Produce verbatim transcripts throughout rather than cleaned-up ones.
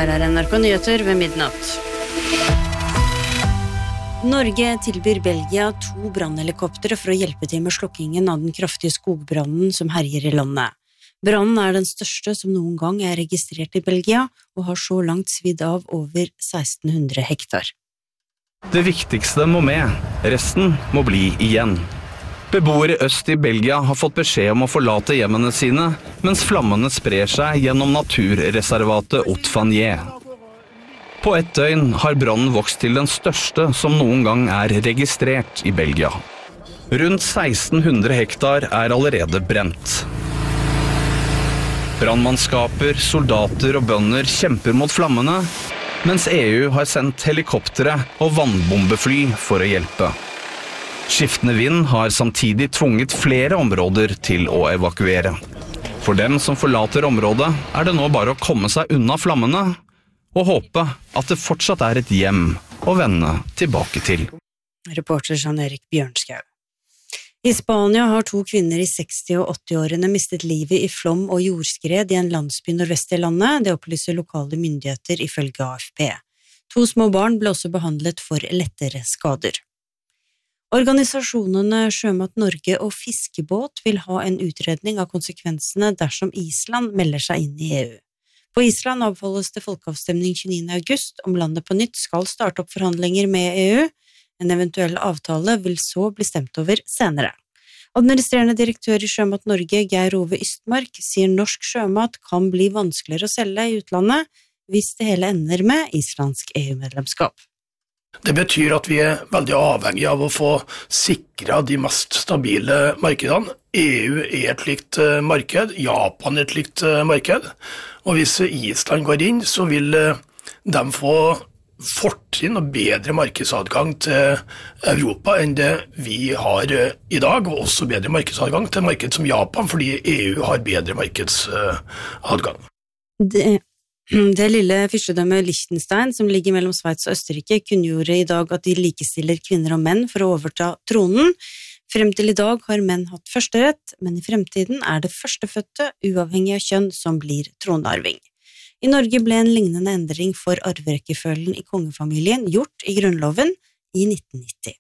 Her er N R K Nyheter ved midnatt. Norge tilbyr Belgia to brannhelikoptere for å hjelpe til med slokkingen av den kraftige skogbrannen som herjer i landet. Brannen er den største som noen gang er registrert i Belgia, og har så langt svidd av over seksten hundre hektar. Det viktigste må med, resten må bli igjen. Beboere øst i Belgia har fått beskjed om å forlate hjemmene sine, mens flammene sprer seg gjennom naturreservatet Haute-Fagnes. På ett døgn har brannen vokst til den største som noen gang er registrert i Belgia. Rundt seksten hundre hektar er allerede brent. Brannmannskaper, soldater og bønder kjemper mot flammene, mens E U har sendt helikoptere og vannbombefly for å hjelpe. Skiftende vind har samtidig tvunget flere områder til å evakuere. For dem som forlater området er det nå bare å komme seg unna flammene, og håpe at det fortsatt er et hjem å vende tilbake til. Reporter Jan-Erik Bjørnskau. I Spania har to kvinner i seksti- og åtti-årene mistet livet i flom og jordskred i en landsby nordvest i landet, det opplyser lokale myndigheter ifølge A F P. To små barn ble også behandlet for lettere skader. Organisasjonene Sjømat Norge og Fiskebåt vil ha en utredning av konsekvensene dersom Island melder seg inn i E U. På Island avholdes det folkeavstemning tjueniende august om landet på nytt skal starte opp forhandlinger med E U. En eventuell avtale vil så bli stemt over senere. Administrerende direktør i Sjømat Norge, Geir Ove Ystmark, sier norsk sjømat kan bli vanskeligere å selge i utlandet hvis det hele ender med islandsk E U-medlemskap. Det betyr at vi er veldig avhengige av å få sikret de mest stabile markedene. E U er et likt marked, Japan er et likt marked, og hvis Island går inn, så vil de få fortrinn og bedre markedsadgang til Europa enn det vi har i dag, og også bedre markedsadgang til marked som Japan, fordi E U har bedre markedsadgang. Det Det lille fyrstedømmet Liechtenstein, som ligger mellom Sveits og Østerrike, kunngjorde i dag at de likestiller kvinner og menn for å overta tronen. Frem til i dag har menn hatt førsterett, men i fremtiden er det førstefødte, uavhengig av kjønn, som blir tronarving. I Norge ble en lignende endring for arverekkefølgen i kongefamilien gjort i grunnloven i nitten nitti.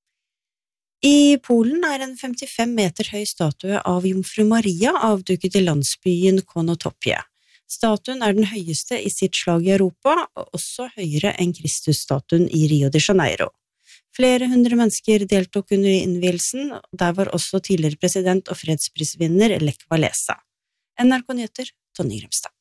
I Polen er en femtifem meter høy statue av Jomfru Maria avduket i landsbyen Konotopie. Statuen er den høyeste i sitt slag i Europa, og også høyere enn Kristusstatuen i Rio de Janeiro. Flere hundre mennesker deltok under innvielsen, og der var også tidligere president og fredsprisvinner Lech Walesa. N R K Nyheter, Tonje Grimstad.